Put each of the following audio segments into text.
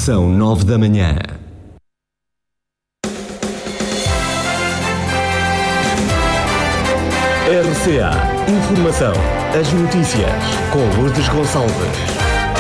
São 9 da manhã. RCA Informação. As notícias com Lourdes Gonçalves.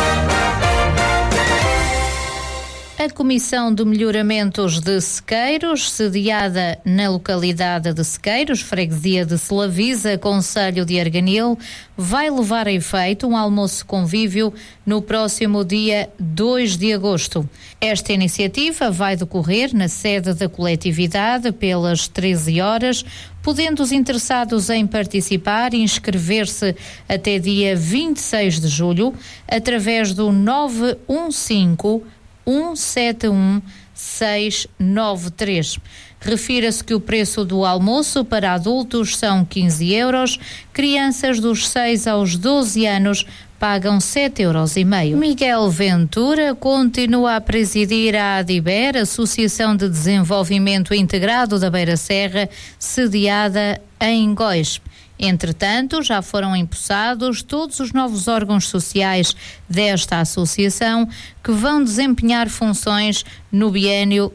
A Comissão de Melhoramentos de Sequeiros, sediada na localidade de Sequeiros, freguesia de Selavisa, concelho de Arganil, vai levar a efeito um almoço convívio no próximo dia 2 de agosto. Esta iniciativa vai decorrer na sede da coletividade pelas 13 horas, podendo os interessados em participar inscrever-se até dia 26 de julho através do 915 171 693. Refira-se que o preço do almoço para adultos são 15 euros, crianças dos 6 aos 12 anos pagam 7,5 euros. Miguel Ventura continua a presidir a ADIBER, Associação de Desenvolvimento Integrado da Beira Serra, sediada em Góis. Entretanto, já foram empossados todos os novos órgãos sociais desta associação que vão desempenhar funções no biênio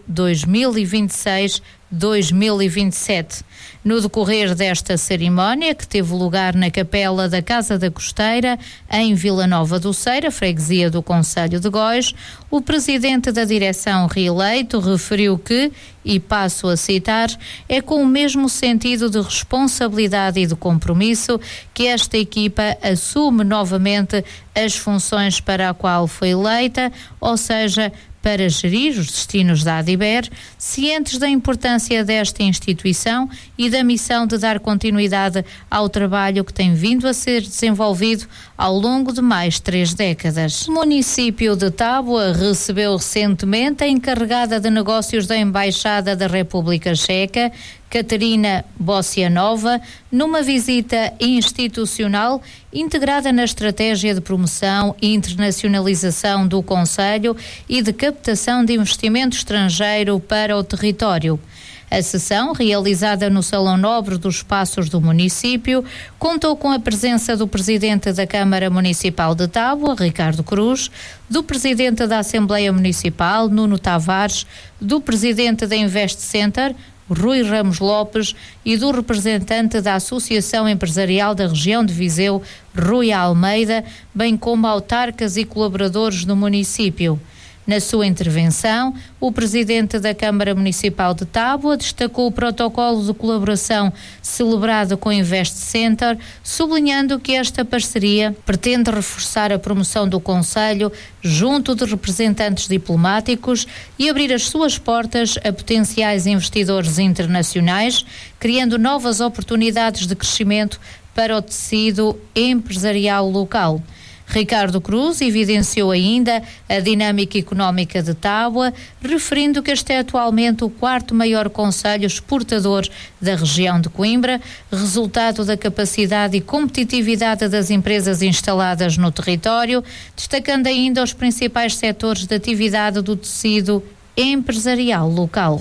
2026-2027. No decorrer desta cerimónia, que teve lugar na capela da Casa da Costeira, em Vila Nova do Ceira, freguesia do concelho de Góis, o presidente da direção reeleito referiu que, e passo a citar, é com o mesmo sentido de responsabilidade e de compromisso que esta equipa assume novamente as funções para a qual foi eleita, ou seja, para gerir os destinos da ADIBER, cientes da importância desta instituição e da missão de dar continuidade ao trabalho que tem vindo a ser desenvolvido ao longo de mais 3 décadas. O município de Tábua recebeu recentemente a encarregada de negócios da Embaixada da República Checa, Catarina Bocianova, numa visita institucional integrada na estratégia de promoção e internacionalização do concelho e de captação de investimento estrangeiro para o território. A sessão, realizada no Salão Nobre dos Passos do município, contou com a presença do presidente da Câmara Municipal de Tábua, Ricardo Cruz, do presidente da Assembleia Municipal, Nuno Tavares, do presidente da Invest Center, Rui Ramos Lopes, e do representante da Associação Empresarial da Região de Viseu, Rui Almeida, bem como autarcas e colaboradores do município. Na sua intervenção, o presidente da Câmara Municipal de Tábua destacou o protocolo de colaboração celebrado com o Invest Center, sublinhando que esta parceria pretende reforçar a promoção do concelho junto de representantes diplomáticos e abrir as suas portas a potenciais investidores internacionais, criando novas oportunidades de crescimento para o tecido empresarial local. Ricardo Cruz evidenciou ainda a dinâmica económica de Tábua, referindo que este é atualmente o 4º maior concelho exportador da região de Coimbra, resultado da capacidade e competitividade das empresas instaladas no território, destacando ainda os principais setores de atividade do tecido empresarial local.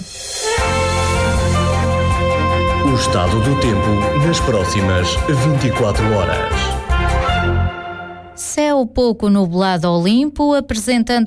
O estado do tempo nas próximas 24 horas. Céu pouco nublado ao limpo, apresentando